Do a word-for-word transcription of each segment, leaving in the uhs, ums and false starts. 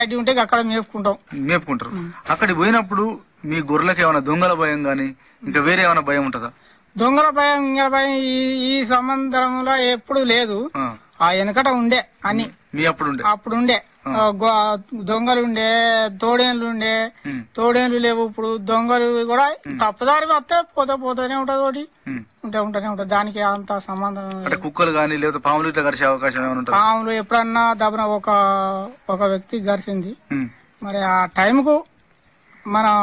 గడ్డి ఉంటే అక్కడ మేపుకుంటాం మేపుకుంటారు. అక్కడికి పోయినప్పుడు మీ గొర్రెలకు ఏమైనా దొంగల భయం గానీ ఇంకా వేరే ఏమైనా భయం ఉంటుందా? దొంగల భయం ఇంకా భయం ఈ ఈ సంబంధంలో ఎప్పుడు లేదు. ఆ వెనకట ఉండే అని మీ అప్పుడు ఉండే అప్పుడు ఉండే దొంగలు ఉండే, తోడేళ్లు ఉండే. తోడేళ్లు లేవు ఇప్పుడు. దొంగలు కూడా తప్పదారి వస్తే పోతే పోతూనే ఉంటది. ఒకటి ఉంటే ఉంటూనే ఉంటది. దానికి అంత సంబంధం. కుక్కలు గానీ లేదా పాములు ఇట్లా గడిచే అవకాశం ఏమైనా ఉంటుంది? పాములు ఎప్పుడన్నా దబన ఒక ఒక వ్యక్తి గడిచింది. మరి ఆ టైంకు మనం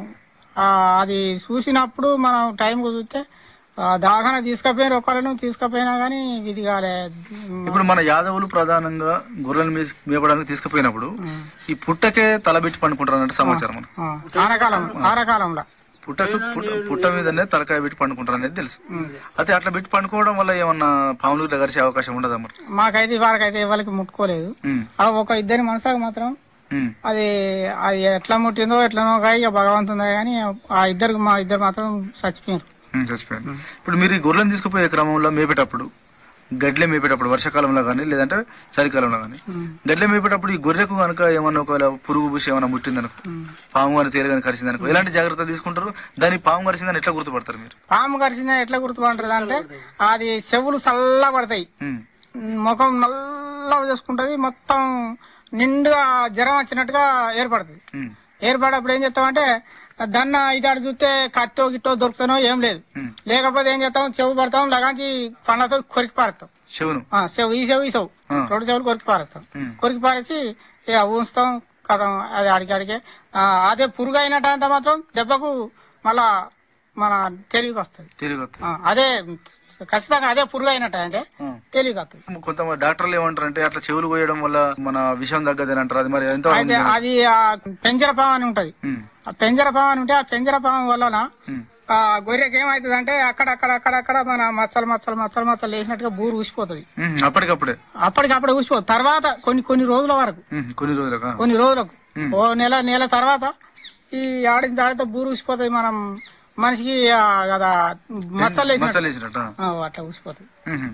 అది చూసినప్పుడు మనం టైంకు చూస్తే దాఖన తీసుకపోయిన ఒకళ్ళను తీసుకపోయినా గానీ ఇది కాలే. ఇప్పుడు మన యాదవులు ప్రధానంగా గొర్రెలు మేపడానికి తీసుకుపోయినప్పుడు ఈ పుట్టకే తలబెట్టి పండుకుంటారు అన్నట్టు సమాచారం. ఆనకాలం ఆనకాలంలో పుట్టకు పుట్ట మీదనే తలకాయ పెట్టి పండుకుంటారు అనేది తెలుసు. అయితే అట్లా పెట్టి పండుకోవడం వల్ల ఏమన్నా పాములు ఇట్లా గడిచే అవకాశం ఉండదా? మరి మాకైతే వారికైతే ఎవరికి ముట్టుకోలేదు. ఒక ఇద్దరి మనసులకు మాత్రం అది అది ఎట్లా ముట్టిందో ఎట్లనో ఇక భగవంతుందా గానీ ఆ ఇద్దరికి మా ఇద్దరు మాత్రం చచ్చిపోయారు. చచ్చిపోయారు. ఇప్పుడు మీరు ఈ గొర్రెలను తీసుకుపోయే క్రమంలో మేపేటప్పుడు గడ్లే మేపేటప్పుడు వర్షాకాలంలో గానీ లేదంటే చలికాలంలో గానీ గడ్లే మేపేటప్పుడు ఈ గొర్రెకు కనుక ఏమన్నా ఒకవేళ పురుగు బుషి ఏమైనా ముట్టిందనుకో, పాము గానీ తేలి గానీ కరిచిందనుకో, ఎలాంటి జాగ్రత్త తీసుకుంటారు? దాన్ని పాము కరిచిందని ఎట్లా గుర్తుపడతారు మీరు? పాము కరిచిందని ఎట్లా గుర్తుపడతారు అంటే అది చెవులు చల్లగా పడతాయి, ముఖం నల్లగా చేసుకుంటది, మొత్తం నిండుగా జ్వరం వచ్చినట్టుగా ఏర్పడుతుంది. ఏర్పడప్పుడు ఏం చేస్తామంటే దన్న ఇటాడు చూస్తే కట్టో గిట్టో దొరుకుతానో ఏం లేదు. లేకపోతే ఏం చేస్తాం, చెవు పడతాం, లగాంచి పండ్లతో కొరికి పారేస్తాం. చెవు ఈ చెవు ఈ చెవు రెండు చెవులు కొరికి పారేస్తాం. కొరికి పారేసి ఇక ఊస్తాం కదా. అది అడిగి అడిగే అదే పురుగు అయినట్టంతా మాత్రం దెబ్బకు మళ్ళా మన తెలివికి వస్తుంది. అదే ఖచ్చితంగా అదే పురుగు అయినట్టు అంటే తెలివికి వస్తుంది. కొంతమంది డాక్టర్లు ఏమంటారు అంటే అట్లా చెవులు కోయడం వల్ల మన విషయం తగ్గదని అంటారు. అది మరి ఎంత? అయితే అది ఆ పెంజరపాము అని ఉంటది. ఆ పెంజరపాము అని ఉంటే ఆ పెంజరపాము వలన ఆ గొర్రెకి ఏమైతుంది అంటే అక్కడక్కడ అక్కడక్కడ మన మచ్చలు మచ్చలు మచ్చలు మచ్చలు వేసినట్టుగా బూరు ఊసిపోతుంది. అప్పటికప్పుడే అప్పటికప్పుడే ఊసిపోతుంది. తర్వాత కొన్ని కొన్ని రోజుల వరకు కొన్ని రోజులకు కొన్ని రోజులకు ఓ నెల నెల తర్వాత ఈ ఆడిన తర్వాత బూరు ఊసిపోతుంది. మనం మనిషికి కదా మచ్చలు వేసినట్టు అట్లా ఊసిపోతుంది.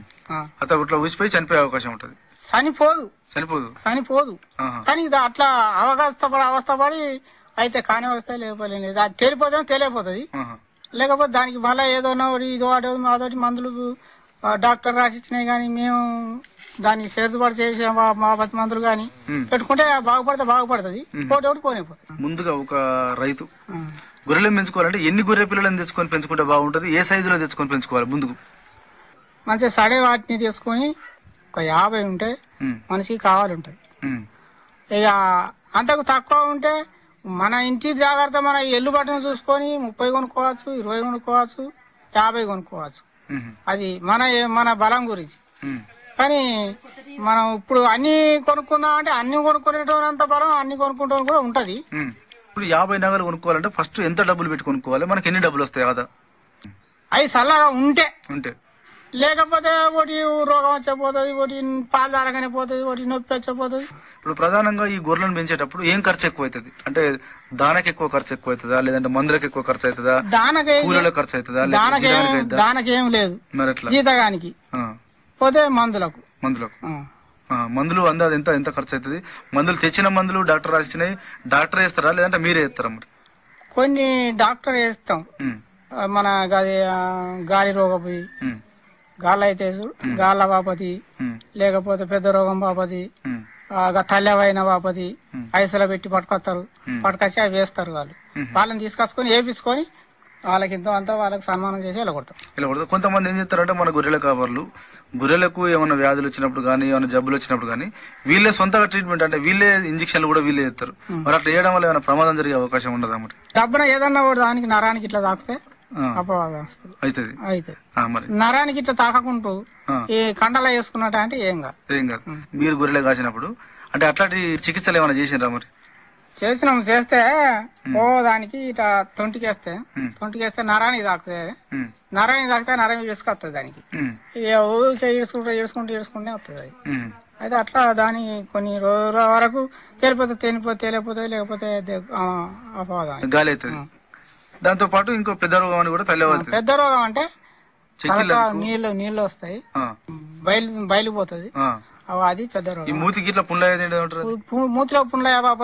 అట్లా ఊసిపోయి చనిపోయే అవకాశం ఉంటది. చనిపోదు చనిపోదు చనిపోదు కానీ అట్లా అవస్థ పడి అవస్థ పడి అయితే కాని వస్తాయి. లేకపోలేదు అది తేలిపోతే తెలియపోతుంది. లేకపోతే దానికి మళ్ళీ ఏదో ఇదో అటో అదొకటి మందులు డాక్టర్ రాసిచ్చినాయి కానీ మేము దాన్ని సేతుపాటు చేసే మాపతి మందులు గాని పెట్టుకుంటే బాగుపడితే బాగుపడుతుంది. పోటీ ఒకటి పోనిపోతుంది. ముందుగా ఒక రైతు గొర్రెలను పెంచుకోవాలంటే ఎన్ని గొర్రె పిల్లలను తెచ్చుకొని పెంచుకుంటే బాగుంటది? ఏ సైజులో తెచ్చుకొని పెంచుకోవాలి? ముందుకు మంచిగా సడే వాటిని తీసుకొని ఒక యాభై ఉంటే మనిషికి కావాలంటది. ఇక అంతకు తక్కువ ఉంటే మన ఇంటి జాగ్రత్త మన ఎల్లు బట్టను చూసుకొని ముప్పై కొనుక్కోవచ్చు, ఇరవై కొనుక్కోవచ్చు, యాభై కొనుక్కోవచ్చు. అది మన మన బలం గురించి. కానీ మనం ఇప్పుడు అన్ని కొనుక్కుందాం అంటే అన్ని కొనుక్కునేటంత బలం అన్ని కొనుక్కుంటాం కూడా ఉంటది. ఇప్పుడు యాభై నగలు కొనుక్కోవాలంటే ఫస్ట్ ఎంత డబ్బులు పెట్టి కొనుక్కోవాలి? మనకి ఎన్ని డబ్బులు వస్తాయి కదా? అవి చల్లగా ఉంటే ఉంటే లేకపోతే ఒకటి రోగం వచ్చేపోతుంది, ఒకటి పాలు తాగగానే పోతుంది, ఒకటి నొప్పి వచ్చేపోతుంది. ఇప్పుడు ప్రధానంగా ఈ గొర్రెలను పెంచేటప్పుడు ఏం ఖర్చు ఎక్కువ అవుతుంది? అంటే దానికి ఎక్కువ ఖర్చు ఎక్కువ అవుతుందా లేదంటే మందులకు ఎక్కువ ఖర్చు అవుతుందా? కూలీల ఖర్చు అవుతుందా? దానకేం లేదు. మరి ఎట్లా? జీతగానికి పోతే మందులకు మందులకు మందులు అందాది ఎంత ఎంత ఖర్చు అవుతుంది? మందులు తెచ్చిన మందులు డాక్టర్ రాసిచ్చినాయి డాక్టర్ వేస్తారా లేదంటే మీరే వేస్తారా? మరి కొన్ని డాక్టర్ వేస్తాం. మన గది గాలి రోగపోయి గాళ్ళ అయితే గాళ్ళ బాపతి, లేకపోతే పెద్ద రోగం బాపతి, తల్లెవైన బాపతి ఐసలో పెట్టి పట్టుకొస్తారు. పట్టుకొచ్చి అవి వేస్తారు. వాళ్ళు వాళ్ళని తీసుకొచ్చుకొని వేపించుకొని వాళ్ళకి ఇంత అంతా వాళ్ళకి సన్మానం చేసి ఇలా కొడతారు. ఇలా కొడతారు. కొంతమంది ఏం చేస్తారంటే మన గొర్రెల కాపర్లు గొర్రెలకు ఏమైనా వ్యాధులు వచ్చినప్పుడు కానీ ఏమైనా జబ్బులు వచ్చినప్పుడు కానీ వీళ్ళే సొంతగా ట్రీట్మెంట్ అంటే వీళ్ళే ఇంజక్షన్లు కూడా వీళ్ళే చేస్తారు. మరి అట్లా చేయడం వల్ల ఏమైనా ప్రమాదం జరిగే అవకాశం ఉండదా? మరి డబ్బున ఏదన్నా కూడా దానికి నరానికి ఇట్లా తాకితే అపవాదం వస్తుంది. అవుతుంది. నరానికి ఇట్లా తాకకుంటూ ఈ కండలా వేసుకున్నట్టు అంటే ఏం కాదు. ఏం కాదు. మీరు గొర్రెలు కాసినప్పుడు అంటే అట్లాంటి చికిత్సలు ఏమైనా చేసినరా? మరి చేసినాం. చేస్తే ఓ దానికి ఇట్లా తొంటికేస్తే తొంటికేస్తే నరానికి తాకుతే నరానికి తాకితే నరం ఇసుకొస్తుంది దానికి. ఊరికే ఈడ్చుకుంటూ ఈడ్చుకుంటూ ఈడ్చుకుంటే వస్తుంది అది. అయితే అట్లా దాని కొన్ని రోజుల వరకు తేలిపోతే తేలిపోతే తేలిపోతుంది, లేకపోతే అపవాదం గాలి అవుతుంది. దాంతో పాటు ఇంకో పెద్ద రోగం అని కూడా తల్లి పెద్ద రోగం అంటే నీళ్లు నీళ్లు వస్తాయి, బయలు బయలుపోతుంది. అది పెద్ద ఈ రోగం. మూతికి ఇట్లా పుండ్ల ఏదంటారు? మూతిలో పుండ్ల